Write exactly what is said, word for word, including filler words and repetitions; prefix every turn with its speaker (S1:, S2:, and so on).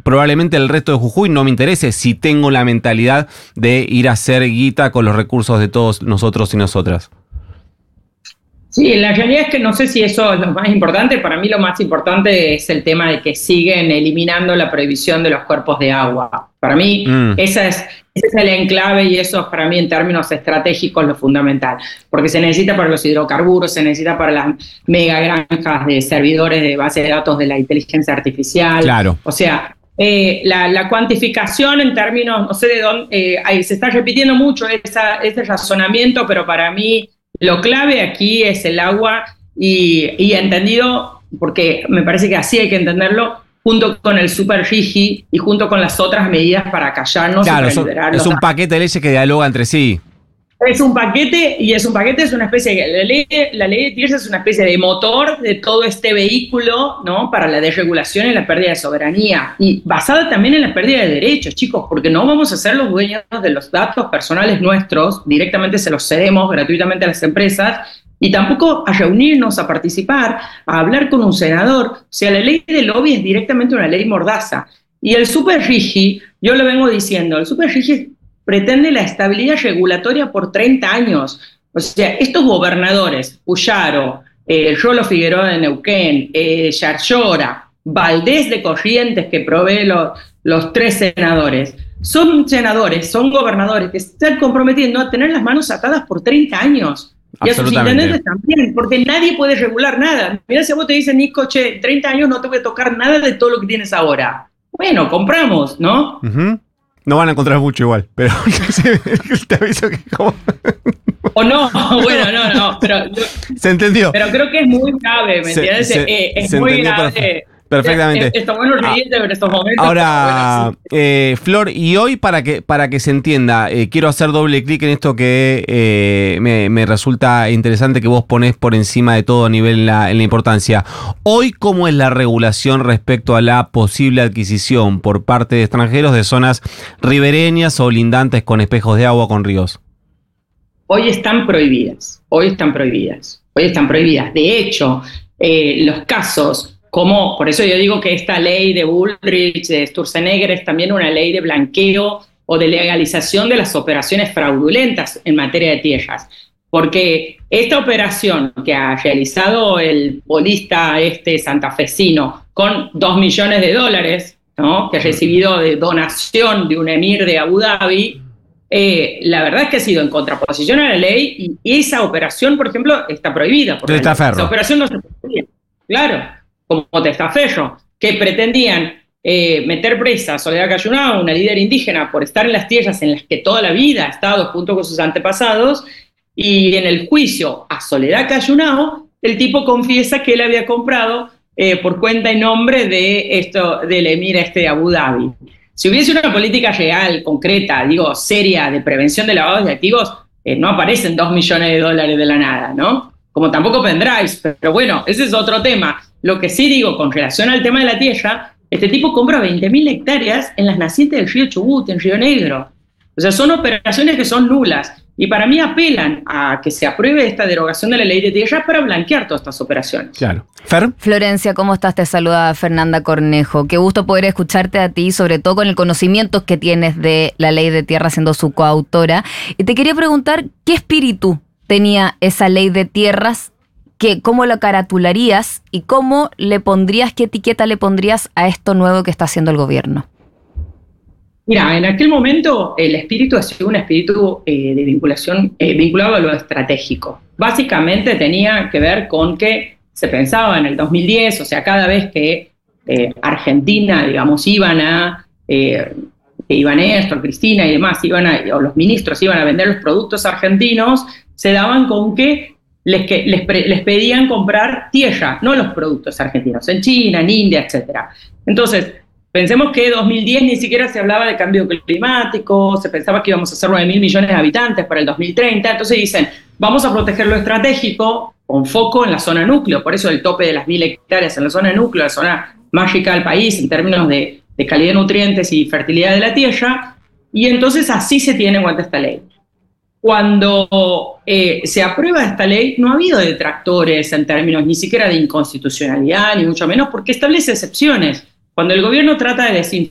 S1: probablemente el resto de Jujuy no me interese si tengo la mentalidad de ir a hacer guita con los recursos de todos nosotros y nosotras.
S2: Sí, la realidad es que no sé si eso es lo más importante. Para mí lo más importante es el tema de que siguen eliminando la prohibición de los cuerpos de agua. Para mí mm. esa es, ese es el enclave y eso es para mí en términos estratégicos lo fundamental. Porque se necesita para los hidrocarburos, se necesita para las mega granjas de servidores de base de datos de la inteligencia artificial.
S1: Claro.
S2: O sea, eh, la, la cuantificación en términos, no sé de dónde, eh, ahí se está repitiendo mucho esa, ese razonamiento, pero para mí lo clave aquí es el agua y, y entendido, porque me parece que así hay que entenderlo, junto con el super RIGI y junto con las otras medidas para callarnos
S1: claro,
S2: y para liberarlos.
S1: Es un paquete de leyes que dialoga entre sí.
S2: Es un paquete y es un paquete, es una especie de, la ley, la ley de tierras es una especie de motor de todo este vehículo, ¿no? Para la desregulación y la pérdida de soberanía y basada también en la pérdida de derechos, chicos, porque no vamos a ser los dueños de los datos personales nuestros, directamente se los cedemos gratuitamente a las empresas y tampoco a reunirnos, a participar, a hablar con un senador. O sea, la ley de lobby es directamente una ley mordaza y el super RIGI, yo lo vengo diciendo, el super RIGI pretende la estabilidad regulatoria por treinta años. O sea, estos gobernadores, Puyaro, eh, Rolo Figueroa de Neuquén, eh, Yarlora, Valdés de Corrientes, que provee los, los tres senadores, son senadores, son gobernadores que se están comprometiendo a tener las manos atadas por treinta años. Y a sus intendentes también, porque nadie puede regular nada. Mirá, si a vos te dicen, Nico, che, treinta años no te voy a tocar nada de todo lo que tienes ahora. Bueno, compramos, ¿no?
S1: Uh-huh. No van a encontrar mucho igual, pero te aviso que como...
S2: O no, bueno, no, no, pero...
S1: Se entendió.
S2: Pero creo que es muy grave, ¿me entiendes?
S1: Se,
S2: eh, es
S1: se
S2: muy grave.
S1: Perfe- perfectamente.
S2: Está bueno reírte en estos momentos.
S1: Ahora,
S2: bueno, sí.
S1: eh, Flor, y hoy para que, para que se entienda, eh, quiero hacer doble clic en esto que eh, me, me resulta interesante que vos ponés por encima de todo a nivel en la, en la importancia. Hoy, ¿cómo es la regulación respecto a la posible adquisición por parte de extranjeros de zonas ribereñas o lindantes con espejos de agua, con ríos?
S2: Hoy están prohibidas, hoy están prohibidas, hoy están prohibidas. De hecho, eh, los casos... Como, por eso yo digo que esta ley de Bullrich, de Sturzenegger, es también una ley de blanqueo o de legalización de las operaciones fraudulentas en materia de tierras. Porque esta operación que ha realizado el bolista este santafesino con dos millones de dólares, ¿no? Que ha recibido de donación de un emir de Abu Dhabi, eh, la verdad es que ha sido en contraposición a la ley y esa operación, por ejemplo, está prohibida. Por esa operación no se puede. Claro. Como Testaferro, que pretendían eh, meter presa a Soledad Cayunao, una líder indígena, por estar en las tierras en las que toda la vida ha estado junto con sus antepasados, y en el juicio a Soledad Cayunao, el tipo confiesa que él había comprado eh, por cuenta y nombre de esto, del emir este de Abu Dhabi. Si hubiese una política real, concreta, digo, seria, de prevención de lavados de activos, eh, no aparecen dos millones de dólares de la nada, ¿no? Como tampoco pendrives, pero bueno, ese es otro tema. Lo que sí digo, con relación al tema de la tierra, este tipo compra veinte mil hectáreas en las nacientes del río Chubut, en Río Negro. O sea, son operaciones que son nulas. Y para mí apelan a que se apruebe esta derogación de la ley de tierras para blanquear todas estas operaciones.
S1: Claro. Fer.
S3: Florencia, ¿cómo estás? Te saluda Fernanda Cornejo. Qué gusto poder escucharte a ti, sobre todo con el conocimiento que tienes de la ley de tierras, siendo su coautora. Y te quería preguntar, ¿qué espíritu tenía esa ley de tierras? Que, ¿cómo lo caratularías y cómo le pondrías, qué etiqueta le pondrías a esto nuevo que está haciendo el gobierno?
S2: Mira, en aquel momento el espíritu ha sido un espíritu eh, de vinculación eh, vinculado a lo estratégico. Básicamente tenía que ver con que se pensaba en el dos mil diez, o sea, cada vez que eh, Argentina, digamos, iban a, eh, que iba Néstor, Cristina y demás, iban a, o los ministros iban a vender los productos argentinos, se daban con que Les, que, les, pre, les pedían comprar tierra, no los productos argentinos, en China, en India, etcétera. Entonces, pensemos que en dos mil diez ni siquiera se hablaba de cambio climático, se pensaba que íbamos a ser nueve mil millones de habitantes para el dos mil treinta, entonces dicen, vamos a proteger lo estratégico con foco en la zona núcleo, por eso el tope de las mil hectáreas en la zona núcleo, la zona más rica del país en términos de, de calidad de nutrientes y fertilidad de la tierra, y entonces así se tiene en cuenta esta ley. Cuando eh, se aprueba esta ley, no ha habido detractores en términos ni siquiera de inconstitucionalidad, ni mucho menos, porque establece excepciones. Cuando el gobierno trata de